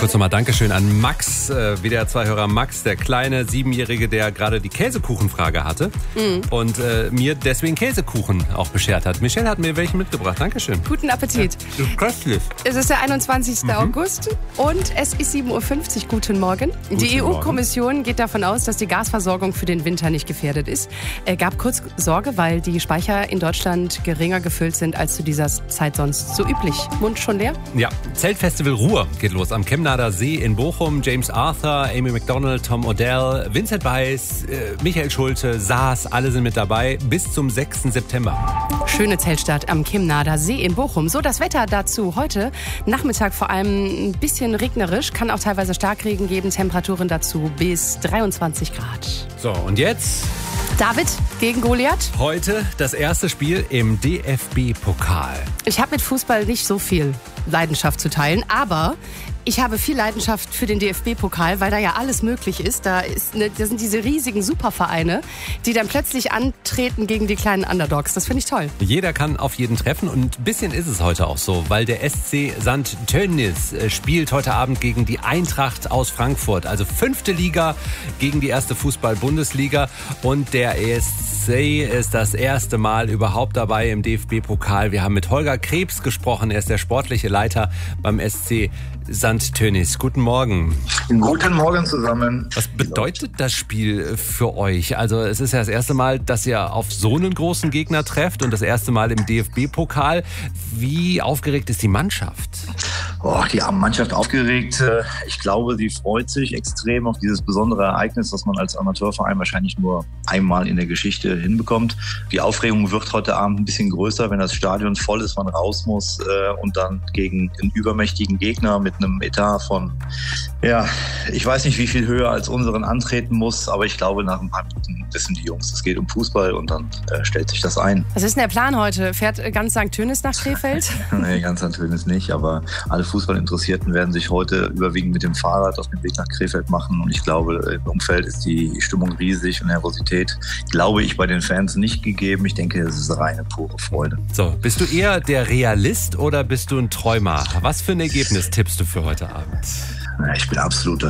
Kurz nochmal Dankeschön an Max, WDR 2-Hörer Max, der kleine 7-Jährige, der gerade die Käsekuchenfrage hatte und mir deswegen Käsekuchen auch beschert hat. Michelle hat mir welchen mitgebracht. Dankeschön. Guten Appetit. Ja, köstlich. Es ist der 21. August und es ist 7.50 Uhr. Guten Morgen. Die EU-Kommission geht davon aus, dass die Gasversorgung für den Winter nicht gefährdet ist. Gab kurz Sorge, weil die Speicher in Deutschland geringer gefüllt sind als zu dieser Zeit sonst so üblich. Mund schon leer? Ja, Zeltfestival Ruhr geht los am Chemnader See in Bochum. James Arthur, Amy Macdonald, Tom Odell, Vincent Weiss, Michael Schulte, Saas, alle sind mit dabei bis zum 6. September. Schöne Zeltstadt am Chemnader See in Bochum. So, das Wetter dazu heute. Nachmittag vor allem ein bisschen regnerisch, kann auch teilweise Starkregen geben. Temperaturen dazu bis 23 Grad. So, und jetzt? David gegen Goliath. Heute das erste Spiel im DFB-Pokal. Ich habe mit Fußball nicht so viel Leidenschaft zu teilen, aber ich habe viel Leidenschaft für den DFB-Pokal, weil da ja alles möglich ist. Da sind diese riesigen Supervereine, die dann plötzlich antreten gegen die kleinen Underdogs. Das finde ich toll. Jeder kann auf jeden treffen und ein bisschen ist es heute auch so, weil der SC St. Tönnies spielt heute Abend gegen die Eintracht aus Frankfurt. Also 5. Liga gegen die 1. Fußball-Bundesliga und der ESC ist das erste Mal überhaupt dabei im DFB-Pokal. Wir haben mit Holger Krebs gesprochen, er ist der sportliche Leiter beim SC St. Tönnies. Guten Morgen. Guten Morgen zusammen. Was bedeutet das Spiel für euch? Also es ist ja das erste Mal, dass ihr auf so einen großen Gegner trefft und das erste Mal im DFB-Pokal. Wie aufgeregt ist die Mannschaft? Die Mannschaft aufgeregt. Ich glaube, sie freut sich extrem auf dieses besondere Ereignis, das man als Amateurverein wahrscheinlich nur einmal in der Geschichte hinbekommt. Die Aufregung wird heute Abend ein bisschen größer, wenn das Stadion voll ist, man raus muss und dann gegen einen übermächtigen Gegner mit einem Etat von, ich weiß nicht, wie viel höher als unseren antreten muss, aber ich glaube, nach ein paar Minuten wissen die Jungs, es geht um Fußball und dann stellt sich das ein. Was ist denn der Plan heute? Fährt ganz St. Tönnies nach Krefeld? Nee, ganz St. Tönnies nicht, aber alle Fußballinteressierten werden sich heute überwiegend mit dem Fahrrad auf den Weg nach Krefeld machen und ich glaube, im Umfeld ist die Stimmung riesig und Nervosität, glaube ich, bei den Fans nicht gegeben. Ich denke, es ist reine, pure Freude. So, bist du eher der Realist oder bist du ein Träumer? Was für ein Ergebnis tippst du für heute Abend? Ich bin absoluter